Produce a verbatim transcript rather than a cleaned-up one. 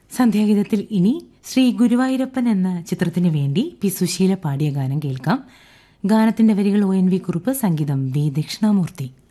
സന്ധ്യാഗീതത്തിൽ ഇനി ശ്രീ ഗുരുവായൂരപ്പൻ എന്ന ചിത്രത്തിനു വേണ്ടി പി സുശീല പാടിയ ഗാനം കേൾക്കാം. ഗാനത്തിന്റെ വരികൾ ഒ എൻ വി കുറുപ്പ്, സംഗീതം വി ദക്ഷിണാമൂർത്തി.